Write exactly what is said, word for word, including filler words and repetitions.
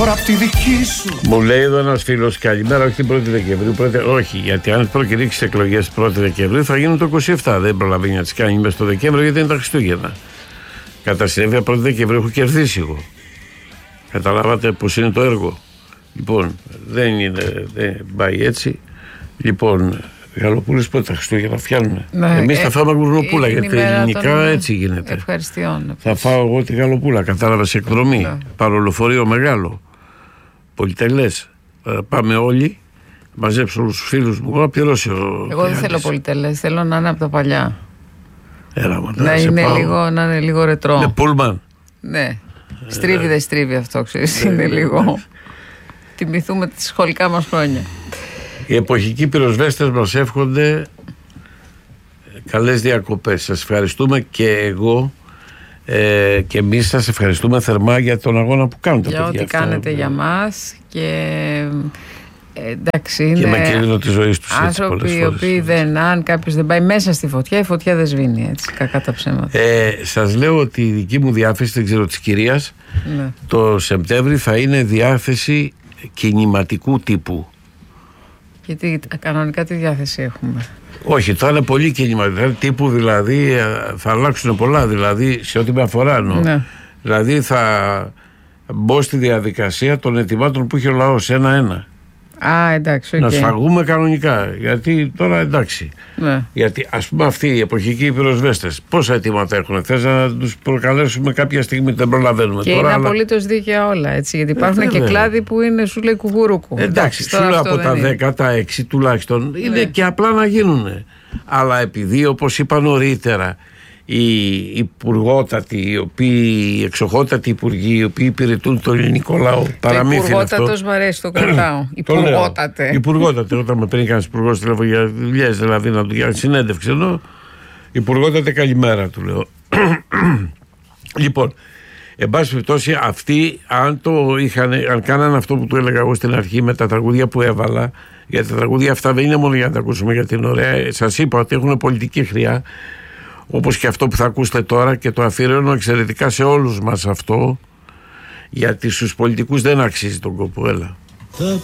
τώρα από τη δική σου. Μου λέει εδώ ένας φίλος, καλημέρα, όχι την πρώτη Δεκεμβρίου. Πρώτη... Όχι, γιατί αν προκηρύξει εκλογές πρώτη Δεκεμβρίου θα γίνουν το είκοσι επτά. Δεν προλαβαίνει να τις κάνει μέσα στο Δεκέμβριο γιατί είναι τα Χριστούγεννα. Κατά συνέπεια πρώτη Δεκεμβρίου έχω κερδίσει εγώ. Καταλάβατε πως είναι το έργο. Λοιπόν, δεν είναι, δεν πάει έτσι. Λοιπόν, γαλοπούλες πότε τα Χριστούγεννα φτιάχνουν. Ναι, εμείς ε, θα φάμε γουρνοπούλα γιατί ελληνικά των... έτσι γίνεται. Ευχαριστειών. Θα φάω εγώ τη γαλοπούλα, κατάλαβες, εκδρομή. Ναι. Πάρω λεωφορείο μεγάλο. Πολυτελές. Πάμε όλοι. Μαζέψω όλους τους φίλους μου. Εγώ πληρώσει ο... Εγώ δεν θέλω πολυτελές. Θέλω να είναι από τα παλιά. Έλα, μα, να, είναι λίγο, να είναι λίγο ρετρό. Ναι, πούλμαν. Ναι. Στρίβει δεν στρίβει αυτό, ξέρεις. Είναι λίγο. Τιμηθούμε τις σχολικά μας χρόνια. Οι εποχικοί πυροσβέστες μας εύχονται καλές διακοπές. Σας ευχαριστούμε και εγώ ε, και εμείς σας ευχαριστούμε θερμά για τον αγώνα που κάνετε. Για ό,τι αυτά, κάνετε ε, για μας και ε, εντάξει είναι και με κίνδυνο της ζωής τους. Άνθρωποι οι οποίοι δεν, αν κάποιος δεν πάει μέσα στη φωτιά, η φωτιά δεν σβήνει έτσι, κακά τα ψέματα. Ε, σας λέω ότι η δική μου διάθεση, δεν ξέρω της κυρίας, ναι. Το Σεπτέμβρη θα είναι διάθεση κινηματικού τύπου. Γιατί κανονικά τι διάθεση έχουμε? Όχι, θα είναι πολύ κινηματικό τύπου, δηλαδή θα αλλάξουν πολλά, δηλαδή σε ό,τι με αφορά. Ναι. Δηλαδή θα μπω στη διαδικασία των ετοιμάτων που έχει ο λαός ένα-ένα. Α, εντάξει, okay. Να σφαγούμε κανονικά. Γιατί τώρα εντάξει. Ναι. Γιατί ας πούμε αυτοί οι εποχικοί πυροσβέστες, πόσα αιτήματα έχουν? Θες να τους προκαλέσουμε κάποια στιγμή, δεν προλαβαίνουμε και τώρα. Είναι αλλά... απολύτως δίκαια όλα. Έτσι, γιατί υπάρχουν ε, και κλάδοι που είναι σου λέει κουκουρούκου. Εντάξει, σου λέω από τα δέκα, τα έξι τουλάχιστον είναι ναι. Και απλά να γίνουν. Αλλά επειδή όπως είπα νωρίτερα, οι υπουργότατοι, οι οποίοι, οι εξοχότατοι υπουργοί, οι οποίοι υπηρετούν το ελληνικό λαό. Παραμύθι αυτό. Υπουργότατος μ' αρέσει, το κρατάω. Υπουργότατε. Υπουργότατε, όταν με παίρνει κανένα υπουργό τηλέφωνο για δουλειές, δηλαδή να του κάνει συνέντευξη εδώ. Υπουργότατε, καλημέρα του λέω. Λοιπόν, εν πάση περιπτώσει, αυτοί, αν το είχαν, αν κάνανε αυτό που του έλεγα εγώ στην αρχή με τα τραγούδια που έβαλα, γιατί τα τραγούδια αυτά δεν είναι μόνο για να τα ακούσουμε για την ωραία. Σας είπα ότι έχουν πολιτική χρειά. Όπως και αυτό που θα ακούσετε τώρα, και το αφιερώνω εξαιρετικά σε όλους μας αυτό, γιατί στους πολιτικούς δεν αξίζει τον κόπο. Έλα.